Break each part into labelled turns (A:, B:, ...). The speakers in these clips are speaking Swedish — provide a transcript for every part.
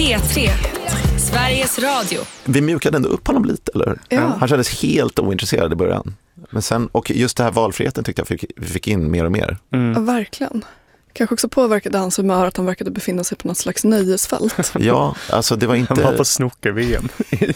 A: P3, Sveriges Radio.
B: Vi mjukade ändå upp honom lite, eller?
C: Ja.
B: Han kändes helt ointresserad i början. Men sen, och just det här valfriheten tyckte jag vi fick in mer och mer.
C: Ja, verkligen. Kanske också påverkade hans humör att han verkade befinna sig på något slags nöjesfält.
B: Ja, alltså det var inte...
D: Han var på snooker-VM.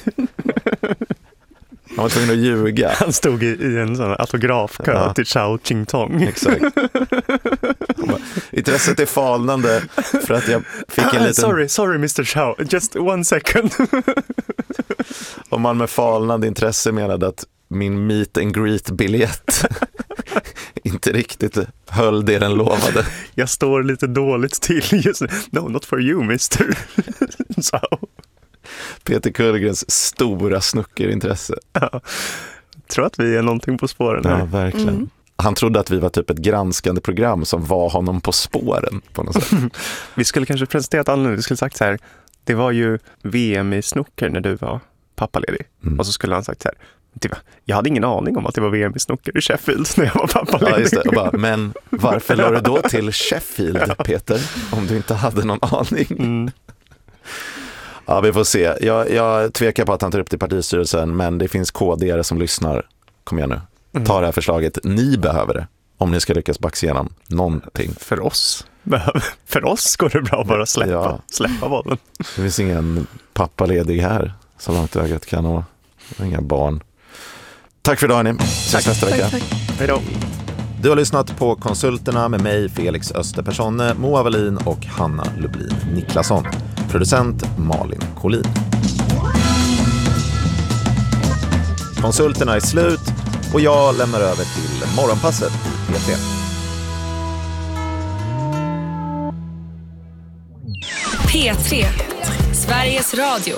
B: Han var tvungen att ljuga.
D: Han stod i en sån autografkö till Chao Ching Tong.
B: Exakt. Intresset är falnande för att jag fick en liten...
D: Sorry Mr. Chao, just 1 second.
B: Om man med falnande intresse menade att min meet and greet-biljett inte riktigt höll det den lovade.
D: Jag står lite dåligt till just nu. No, not for you, Mr. Chao.
B: Peter Kullgrens stora snuckerintresse.
D: Ja. Tror att vi är någonting på spåren här.
B: Ja, verkligen. Han trodde att vi var typ ett granskande program som var honom på spåren på något sätt.
D: Vi skulle kanske presenterat alla nu. Vi skulle sagt så här: det var ju VM i snooker när du var pappaledig. Och så skulle han sagt så här: jag hade ingen aning om att det var VM i snooker i Sheffield när jag var pappaledig.
B: Ja, just det. Och bara, men varför la du då till Sheffield, Peter, om du inte hade någon aning? Ja, vi får se. Jag tvekar på att han tar upp till partistyrelsen, men det finns KD-are som lyssnar. Kom igen nu. Ta det här förslaget. Ni behöver det om ni ska lyckas backa igenom någonting.
D: För oss går det bra att bara släppa bollen.
B: Det finns ingen pappaledig här så långt ögat kan nå. Inga barn. Tack för idag, ni. Ses nästa vecka.
C: Tack.
D: Hej då.
B: Du har lyssnat på Konsulterna med mig, Felix Österpersonne, Moa Wallin och Hanna Lublin Niklasson. Producent Malin Collin. Konsulterna är slut och jag lämnar över till Morgonpasset P3.
A: P3, Sveriges Radio.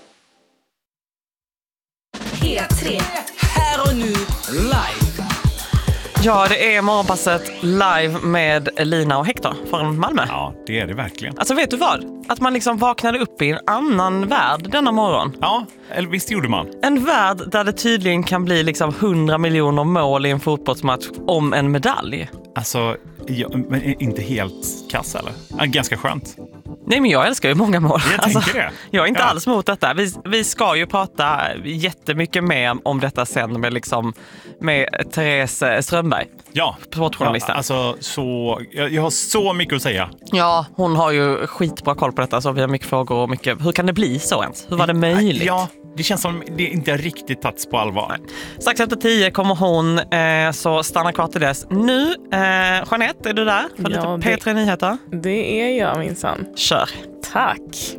A: P3.
E: Här och nu, live.
F: Ja, det är Morgonpasset live med Lina och Hector från Malmö.
G: Ja, det är det verkligen.
F: Alltså vet du vad? Att man liksom vaknade upp i en annan värld denna morgon.
G: Ja, eller visst gjorde man.
F: En värld där det tydligen kan bli liksom 100 miljoner mål i en fotbollsmatch om en medalj.
G: Alltså, men inte helt kass eller? Ja, ganska skönt.
F: Nej, men jag älskar ju många mål.
G: Jag tänker det.
F: Jag är inte alls mot detta. Vi ska ju prata jättemycket mer om detta sen med Therese Strömberg.
G: Ja,
F: sportjournalisten.
G: Alltså, jag har så mycket att säga.
F: Ja, hon har ju skitbra koll på detta, så vi har mycket frågor och mycket. Hur kan det bli så ens? Hur var det möjligt?
G: Ja, det känns som det inte riktigt tagits på allvar.
F: Nej. Strax efter 10 kommer hon, så stanna kvar till dess. Nu, Jeanette, är du där för lite P3-nyheter?
H: Det är jag, minsann.
F: Kör.
H: Tack.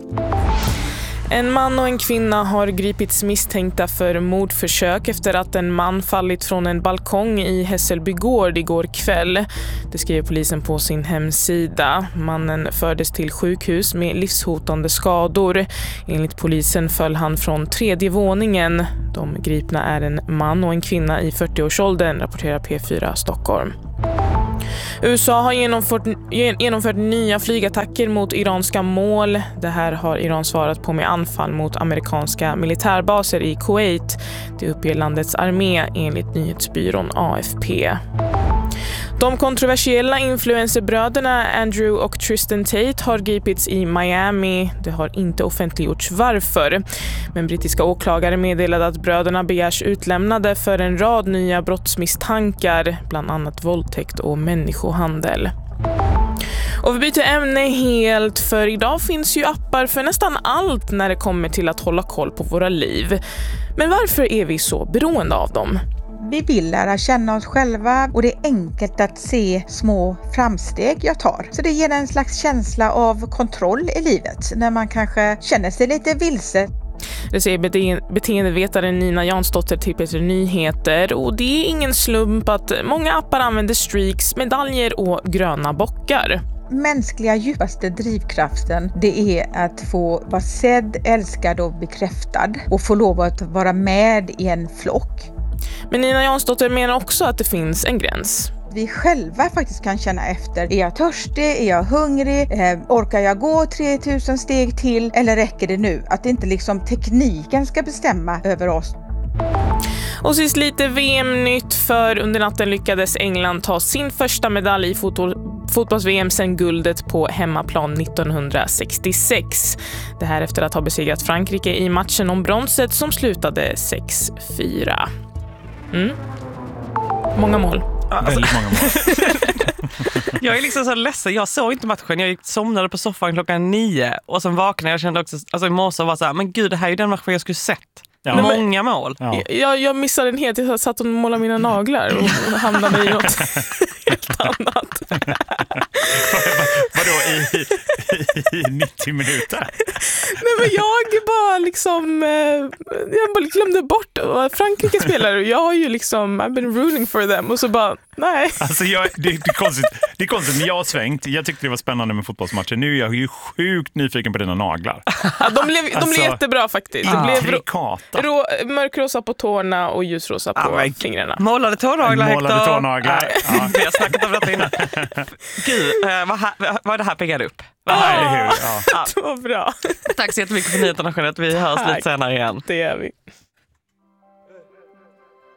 H: En man och en kvinna har gripits misstänkta för mordförsök efter att en man fallit från en balkong i Hässelby gård igår kväll. Det skriver polisen på sin hemsida. Mannen fördes till sjukhus med livshotande skador. Enligt polisen föll han från 3:e våningen. De gripna är en man och en kvinna i 40-årsåldern, rapporterar P4 Stockholm. USA har genomfört nya flygattacker mot iranska mål. Det här har Iran svarat på med anfall mot amerikanska militärbaser i Kuwait. Det uppger landets armé enligt nyhetsbyrån AFP. De kontroversiella influencerbröderna Andrew och Tristan Tate har gripits i Miami. Det har inte offentliggjorts varför. Men brittiska åklagare meddelade att bröderna begärs utlämnade för en rad nya brottsmisstankar, bland annat våldtäkt och människohandel. Och vi byter ämne helt, för idag finns ju appar för nästan allt när det kommer till att hålla koll på våra liv. Men varför är vi så beroende av dem?
I: Vi vill lära känna oss själva och det är enkelt att se små framsteg jag tar. Så det ger en slags känsla av kontroll i livet när man kanske känner sig lite vilse.
H: Det säger beteendevetaren Nina Jansdotter till P3 Nyheter, och det är ingen slump att många appar använder streaks, medaljer och gröna bockar.
I: Mänskliga djupaste drivkraften, det är att få vara sedd, älskad och bekräftad och få lov att vara med i en flock.
H: Men Nina Jansdotter menar också att det finns en gräns.
I: Vi själva faktiskt kan känna efter. Är jag törstig? Är jag hungrig? Orkar jag gå 3000 steg till? Eller räcker det nu? Att inte tekniken ska bestämma över oss.
H: Och sist lite VM-nytt, för under natten lyckades England ta sin första medalj i fotbolls-VM sedan guldet på hemmaplan 1966. Det här efter att ha besegrat Frankrike i matchen om bronset som slutade 6-4. Många mål.
G: Väldigt många mål.
F: Jag är liksom så ledsen. Jag såg inte matchen. Jag somnade på soffan 9:00 och sen vaknade jag kände också, alltså i morse var så här, men gud, det här är ju den matchen jag skulle sett.
G: Ja.
F: Många mål.
G: Ja.
H: Jag missade en helt. Jag satt och målade mina naglar och hamnade i något helt annat.
G: Vadå i 90 minuter?
H: Nej, men jag bara liksom jag bara glömde bort att Frankrike spelar och jag har ju liksom I've been rooting for them och så bara nej.
G: Alltså det är konstigt när jag har svängt. Jag tyckte det var spännande med fotbollsmatcher. Nu är jag ju sjukt nyfiken på dina naglar.
H: Ja, de blev jättebra faktiskt. Det blev mörkrosa på tårna och ljusrosa på fingrarna.
F: Målade tårnaglar, Hector.
G: Ja.
F: Vi har snackat om detta innan. Gud, vad det här peggar upp.
H: Det var bra.
F: Tack så jättemycket för nyheterna, Jeanette. Vi hörs lite senare igen.
H: Det gör vi.